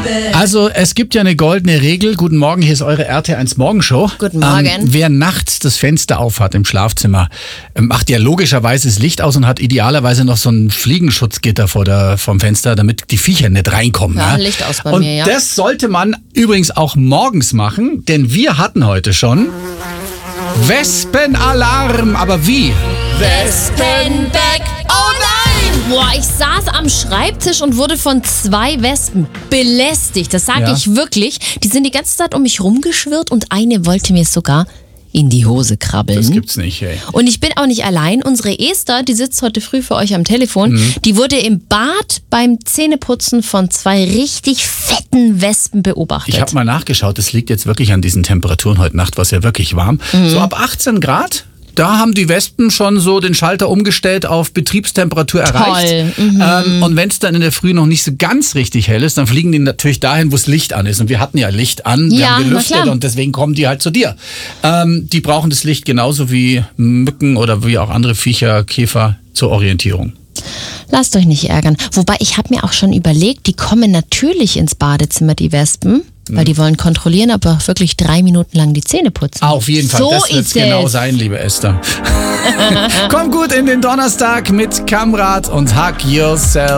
Also es gibt ja eine goldene Regel. Guten Morgen, hier ist eure RT1 Morgenshow. Guten Morgen. Wer nachts das Fenster aufhat im Schlafzimmer, macht ja logischerweise das Licht aus und hat idealerweise noch so ein Fliegenschutzgitter vom Fenster, damit die Viecher nicht reinkommen. Ja, ne? Licht aus bei und mir, ja. Das sollte man übrigens auch morgens machen, denn wir hatten heute schon Wespenalarm. Aber wie? Wespenbeck. Oh nein! Boah, ich saß am Schreibtisch und wurde von 2 Wespen belästigt. Das sage Ja. ich wirklich. Die sind die ganze Zeit um mich rumgeschwirrt und eine wollte mir sogar in die Hose krabbeln. Das gibt's nicht, ey. Und ich bin auch nicht allein. Unsere Esther, die sitzt heute früh für euch am Telefon, die wurde im Bad beim Zähneputzen von 2 richtig fetten Wespen beobachtet. Ich habe mal nachgeschaut, es liegt jetzt wirklich an diesen Temperaturen. Heute Nacht war es ja wirklich warm. So ab 18 Grad, da haben die Wespen schon so den Schalter umgestellt auf Betriebstemperatur erreicht. Und wenn es dann in der Früh noch nicht so ganz richtig hell ist, dann fliegen die natürlich dahin, wo das Licht an ist. Und wir hatten ja Licht an, wir Ja, haben na gelüftet klar. und deswegen kommen die halt zu dir. Die brauchen das Licht genauso wie Mücken oder wie auch andere Viecher, Käfer zur Orientierung. Lasst euch nicht ärgern. Wobei, ich habe mir auch schon überlegt, die kommen natürlich ins Badezimmer, die Wespen, weil die wollen kontrollieren, aber wirklich 3 Minuten lang die Zähne putzen. Auf jeden Fall, So das wird ist genau es. sein, liebe Esther. Komm gut in den Donnerstag mit Kamrat und Hug Yourself.